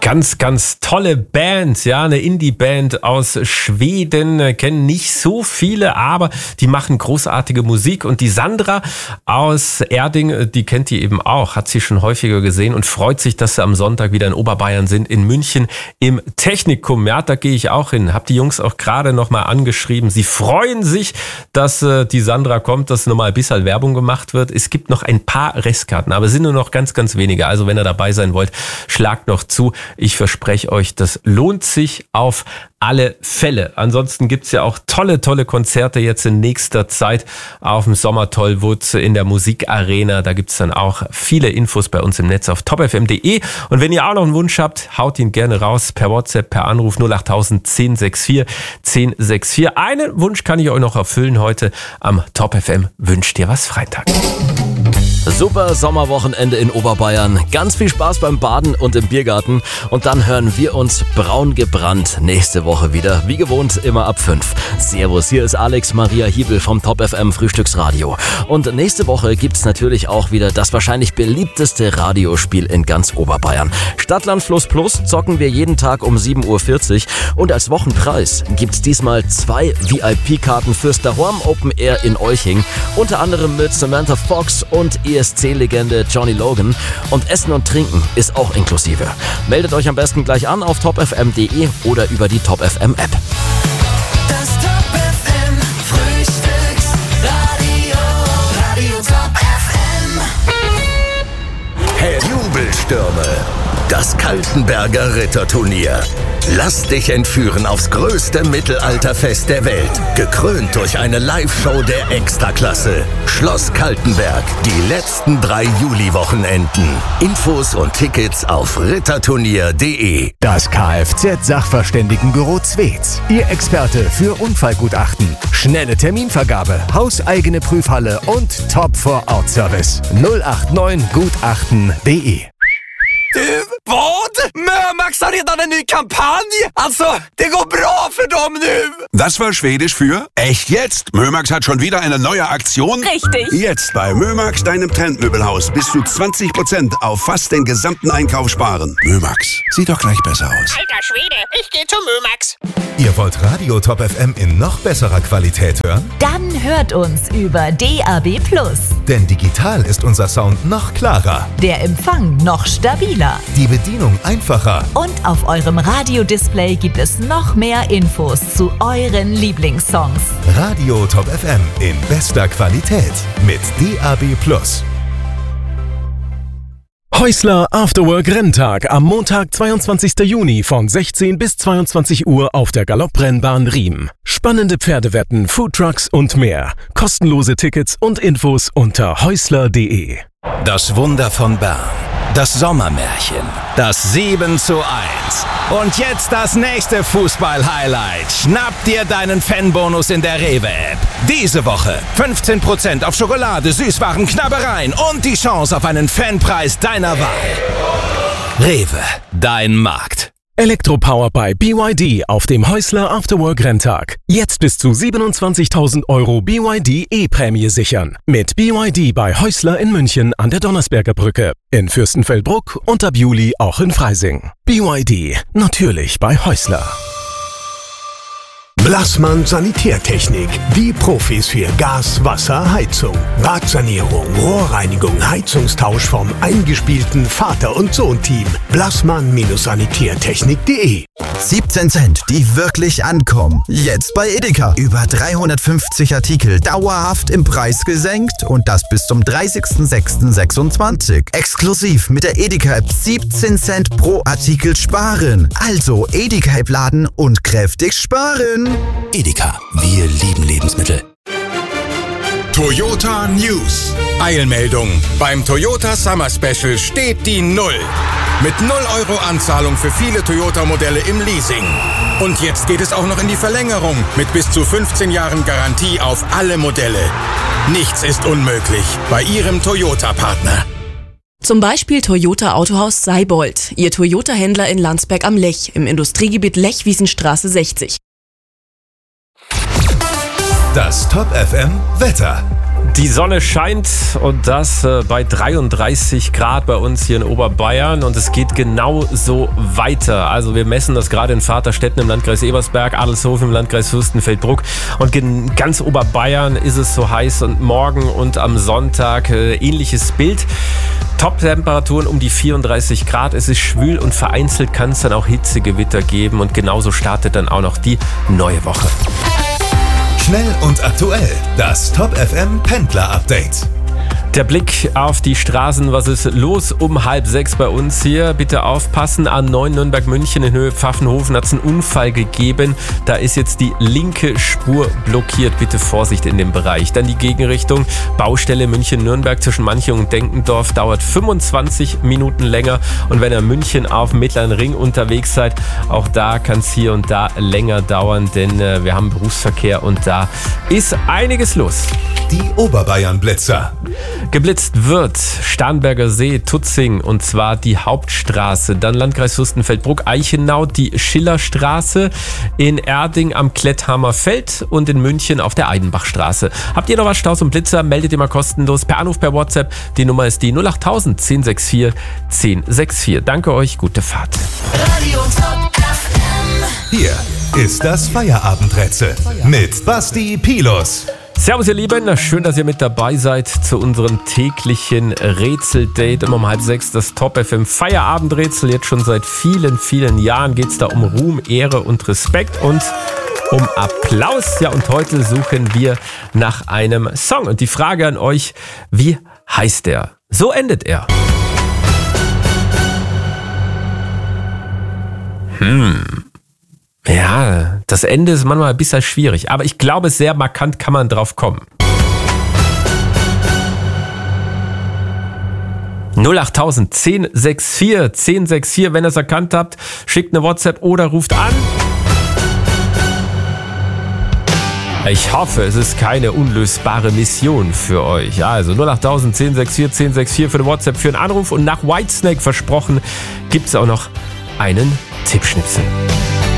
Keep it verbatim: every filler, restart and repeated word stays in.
Ganz, ganz tolle Band, ja, eine Indie-Band aus Schweden, kennen nicht so viele, aber die machen großartige Musik. Und die Sandra aus Erding, die kennt die eben auch, hat sie schon häufiger gesehen und freut sich, dass sie am Sonntag wieder in Oberbayern sind, in München im Technikum. Ja, da gehe ich auch hin. Hab die Jungs auch gerade nochmal angeschrieben. Sie freuen sich, dass äh, die Sandra kommt, dass nochmal ein bisschen Werbung gemacht wird. Es gibt noch ein paar Restkarten, aber es sind nur noch ganz, ganz wenige. Also wenn ihr dabei sein wollt, schlagt noch zu. Ich verspreche euch, das lohnt sich auf alle Fälle. Ansonsten gibt's ja auch tolle, tolle Konzerte jetzt in nächster Zeit auf dem Sommertollwood in der Musikarena. Da gibt's dann auch viele Infos bei uns im Netz auf top f m punkt d e. Und wenn ihr auch noch einen Wunsch habt, haut ihn gerne raus per WhatsApp, per Anruf null acht tausend zehn sechs vier zehn sechs vier. Einen Wunsch kann ich euch noch erfüllen heute am Top F M. Wünscht dir was Freitag. Super Sommerwochenende in Oberbayern. Ganz viel Spaß beim Baden und im Biergarten. Und dann hören wir uns braun gebrannt nächste Woche wieder. Wie gewohnt immer ab fünf. Servus, hier ist Alex Maria Hiebel vom Top F M Frühstücksradio. Und nächste Woche gibt's natürlich auch wieder das wahrscheinlich beliebteste Radiospiel in ganz Oberbayern. Stadtland Fluss Plus zocken wir jeden Tag um sieben Uhr vierzig. Und als Wochenpreis gibt's diesmal zwei V I P-Karten fürs Dahorm Open Air in Olching. Unter anderem mit Samantha Fox und E S C-Legende Johnny Logan. Und Essen und Trinken ist auch inklusive. Meldet euch am besten gleich an auf top f m punkt d e oder über die Top F M App. Das Top F M Frühstücksradio, Radio Top F M. Hey, Jubelstürme! Das Kaltenberger Ritterturnier. Lass dich entführen aufs größte Mittelalterfest der Welt. Gekrönt durch eine Live-Show der Extraklasse. Schloss Kaltenberg. Die letzten drei Juli-Wochenenden. Infos und Tickets auf ritterturnier punkt de. Das Kfz-Sachverständigenbüro Zwetz. Ihr Experte für Unfallgutachten. Schnelle Terminvergabe, hauseigene Prüfhalle und Top-Vor-Ort-Service. null acht neun gutachten punkt de. Du, vad? Mömax har redan en ny kampanj! Alltså, det går bra för dem nu! Das war Schwedisch für echt jetzt. Mömax hat schon wieder eine neue Aktion. Richtig. Jetzt bei Mömax, deinem Trendmöbelhaus, bis zu zwanzig Prozent auf fast den gesamten Einkauf sparen. Mömax, sieht doch gleich besser aus. Alter Schwede, ich geh zu Mömax. Ihr wollt Radio Top F M in noch besserer Qualität hören? Dann hört uns über D A B plus. Denn digital ist unser Sound noch klarer. Der Empfang noch stabiler. Die Bedienung einfacher. Und auf eurem Radiodisplay gibt es noch mehr Infos zu euren Lieblingssongs. Radio Top F M in bester Qualität mit D A B plus. Häusler Afterwork Renntag am Montag, zweiundzwanzigsten Juni von sechzehn bis zweiundzwanzig Uhr auf der Galopprennbahn Riem. Spannende Pferdewetten, Foodtrucks und mehr. Kostenlose Tickets und Infos unter häusler punkt de. Das Wunder von Bern. Das Sommermärchen. Das sieben zu eins. Und jetzt das nächste Fußball-Highlight. Schnapp dir deinen Fanbonus in der Rewe-App. Diese Woche fünfzehn Prozent auf Schokolade, Süßwaren, Knabbereien und die Chance auf einen Fanpreis deiner Wahl. Rewe, dein Markt. Elektropower bei B Y D auf dem Häusler Afterwork Renntag. Jetzt bis zu siebenundzwanzigtausend Euro B Y D E-Prämie sichern. Mit B Y D bei Häusler in München an der Donnersberger Brücke. In Fürstenfeldbruck und ab Juli auch in Freising. B Y D, natürlich bei Häusler. Blassmann Sanitärtechnik. Die Profis für Gas, Wasser, Heizung. Badsanierung, Rohrreinigung, Heizungstausch vom eingespielten Vater- und Sohn-Team. Blassmann-sanitärtechnik punkt de. siebzehn Cent, die wirklich ankommen. Jetzt bei Edeka. Über dreihundertfünfzig Artikel dauerhaft im Preis gesenkt und das bis zum dreißigsten sechsten sechsundzwanzig. Exklusiv mit der Edeka-App siebzehn Cent pro Artikel sparen. Also Edeka-App laden und kräftig sparen. Edeka, wir lieben Lebensmittel. Toyota News. Eilmeldung. Beim Toyota Summer Special steht die Null. Mit null Euro Anzahlung für viele Toyota-Modelle im Leasing. Und jetzt geht es auch noch in die Verlängerung mit bis zu fünfzehn Jahren Garantie auf alle Modelle. Nichts ist unmöglich bei Ihrem Toyota-Partner. Zum Beispiel Toyota Autohaus Seibold, Ihr Toyota-Händler in Landsberg am Lech im Industriegebiet Lech-Wiesenstraße sechzig. Das Top F M Wetter. Die Sonne scheint und das äh, bei dreiunddreißig Grad bei uns hier in Oberbayern und es geht genau so weiter. Also wir messen das gerade in Vaterstetten im Landkreis Ebersberg, Adelshofen im Landkreis Fürstenfeldbruck und in ganz Oberbayern ist es so heiß und morgen und am Sonntag äh, ähnliches Bild. Top-Temperaturen um die vierunddreißig Grad, es ist schwül und vereinzelt kann es dann auch Hitzegewitter geben und genauso startet dann auch noch die neue Woche. Schnell und aktuell, das Top F M Pendler Update. Der Blick auf die Straßen, was ist los um halb sechs bei uns hier? Bitte aufpassen, A neun Nürnberg-München in Höhe Pfaffenhofen hat es einen Unfall gegeben. Da ist jetzt die linke Spur blockiert. Bitte Vorsicht in dem Bereich. Dann die Gegenrichtung, Baustelle München-Nürnberg zwischen Manching und Denkendorf dauert fünfundzwanzig Minuten länger. Und wenn ihr München auf dem Mittleren Ring unterwegs seid, auch da kann es hier und da länger dauern, denn äh, wir haben Berufsverkehr und da ist einiges los. Die Oberbayern-Blitzer. Geblitzt wird Starnberger See, Tutzing und zwar die Hauptstraße, dann Landkreis Fürstenfeldbruck, Eichenau, die Schillerstraße, in Erding am Kletthamer Feld und in München auf der Eidenbachstraße. Habt ihr noch was Staus und Blitzer? Meldet ihr mal kostenlos per Anruf, per WhatsApp. Die Nummer ist die null acht tausend zehn sechs vier zehn sechs vier. Danke euch, gute Fahrt. Radio Top F M. Hier ist das Feierabendrätsel mit Basti Pilus. Servus ihr Lieben, schön, dass ihr mit dabei seid zu unserem täglichen Rätseldate. Immer um halb sechs das Top F M Feierabendrätsel. Jetzt schon seit vielen, vielen Jahren geht es da um Ruhm, Ehre und Respekt und um Applaus. Ja, und heute suchen wir nach einem Song. Und die Frage an euch, wie heißt der? So endet er. Hm... Ja, das Ende ist manchmal ein bisschen schwierig, aber ich glaube, sehr markant kann man drauf kommen. null acht tausend zehn sechs vier zehn sechs vier, wenn ihr es erkannt habt, schickt eine WhatsApp oder ruft an. Ich hoffe, es ist keine unlösbare Mission für euch. Also null acht tausend zehn sechs vier zehn sechs vier für eine WhatsApp, für einen Anruf und nach Whitesnake versprochen, gibt es auch noch einen Tippschnipsel.